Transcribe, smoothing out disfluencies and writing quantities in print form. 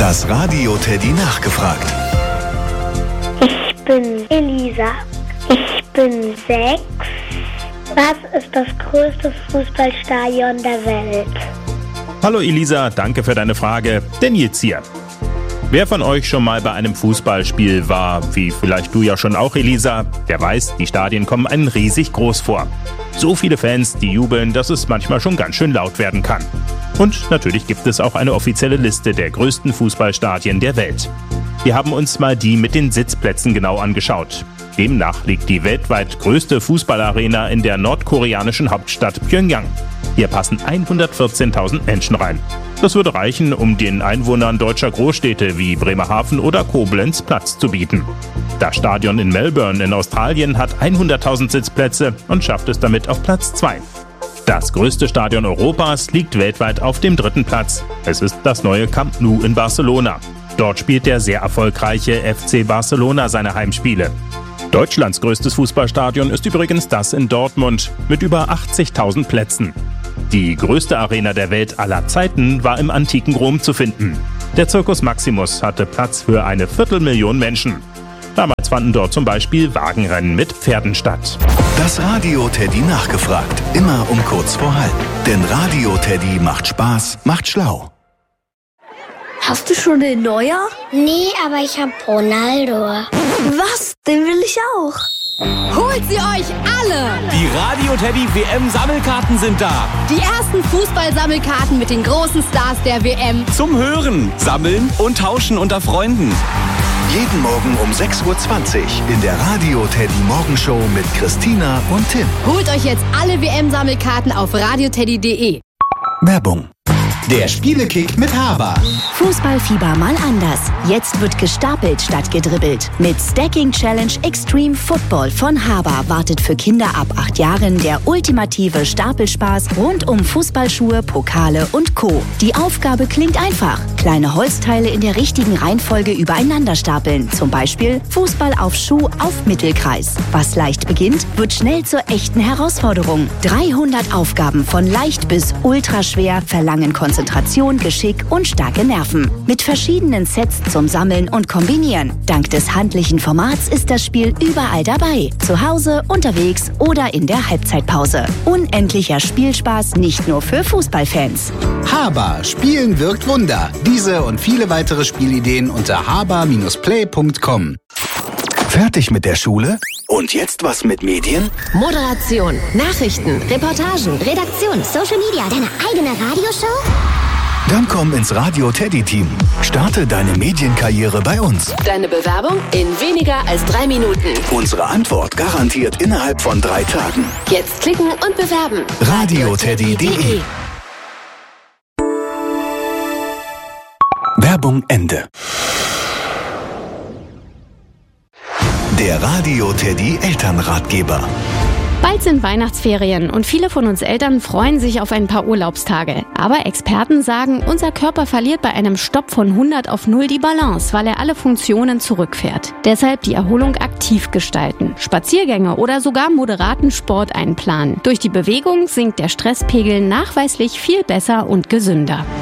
Das Radio Teddy nachgefragt. Ich bin Elisa. Ich bin 6. Was ist das größte Fußballstadion der Welt? Hallo Elisa, danke für deine Frage. Der Nils hier. Wer von euch schon mal bei einem Fußballspiel war, wie vielleicht du ja schon auch, Elisa, der weiß, die Stadien kommen einem riesig groß vor. So viele Fans, die jubeln, dass es manchmal schon ganz schön laut werden kann. Und natürlich gibt es auch eine offizielle Liste der größten Fußballstadien der Welt. Wir haben uns mal die mit den Sitzplätzen genau angeschaut. Demnach liegt die weltweit größte Fußballarena in der nordkoreanischen Hauptstadt Pjöngjang. Hier passen 114.000 Menschen rein. Das würde reichen, um den Einwohnern deutscher Großstädte wie Bremerhaven oder Koblenz Platz zu bieten. Das Stadion in Melbourne in Australien hat 100.000 Sitzplätze und schafft es damit auf Platz 2. Das größte Stadion Europas liegt weltweit auf dem 3. Platz. Es ist das neue Camp Nou in Barcelona. Dort spielt der sehr erfolgreiche FC Barcelona seine Heimspiele. Deutschlands größtes Fußballstadion ist übrigens das in Dortmund mit über 80.000 Plätzen. Die größte Arena der Welt aller Zeiten war im antiken Rom zu finden. Der Circus Maximus hatte Platz für 250.000 Menschen. Damals fanden dort zum Beispiel Wagenrennen mit Pferden statt. Das Radio Teddy nachgefragt. Immer um kurz vor halb. Denn Radio Teddy macht Spaß, macht schlau. Hast du schon den Neuer? Nee, aber ich hab Ronaldo. Was? Den will ich auch. Holt sie euch alle! Die Radio Teddy WM-Sammelkarten sind da. Die ersten Fußball-Sammelkarten mit den großen Stars der WM. Zum Hören, Sammeln und Tauschen unter Freunden. Jeden Morgen um 6.20 Uhr in der Radio Teddy Morgenshow mit Christina und Tim. Holt euch jetzt alle WM-Sammelkarten auf radioteddy.de. Werbung. Der Spielekick mit Haber. Fußballfieber mal anders. Jetzt wird gestapelt statt gedribbelt. Mit Stacking Challenge Extreme Football von Haber wartet für Kinder ab 8 Jahren der ultimative Stapelspaß rund um Fußballschuhe, Pokale und Co. Die Aufgabe klingt einfach. Kleine Holzteile in der richtigen Reihenfolge übereinander stapeln. Zum Beispiel Fußball auf Schuh auf Mittelkreis. Was leicht beginnt, wird schnell zur echten Herausforderung. 300 Aufgaben von leicht bis ultraschwer verlangen Konzentration, Geschick und starke Nerven. Mit verschiedenen Sets zum Sammeln und Kombinieren. Dank des handlichen Formats ist das Spiel überall dabei. Zu Hause, unterwegs oder in der Halbzeitpause. Unendlicher Spielspaß nicht nur für Fußballfans. Haber. Spielen wirkt Wunder. Diese und viele weitere Spielideen unter haber-play.com. Fertig mit der Schule? Und jetzt was mit Medien? Moderation, Nachrichten, Reportagen, Redaktion, Social Media, deine eigene Radioshow? Dann komm ins Radio Teddy Team. Starte deine Medienkarriere bei uns. Deine Bewerbung in weniger als 3 Minuten. Unsere Antwort garantiert innerhalb von 3 Tagen. Jetzt klicken und bewerben. radioteddy.de. Werbung Ende. Der Radio Teddy Elternratgeber. Bald sind Weihnachtsferien und viele von uns Eltern freuen sich auf ein paar Urlaubstage. Aber Experten sagen, unser Körper verliert bei einem Stopp von 100 auf 0 die Balance, weil er alle Funktionen zurückfährt. Deshalb die Erholung aktiv gestalten, Spaziergänge oder sogar moderaten Sport einplanen. Durch die Bewegung sinkt der Stresspegel nachweislich viel besser und gesünder.